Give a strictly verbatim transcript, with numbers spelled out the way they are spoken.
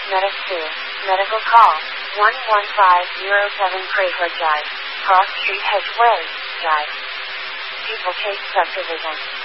Medic two. Medical call. one one five zero seven Crayford Drive. Cross Street Hedgeway Drive. People Chase Subdivision.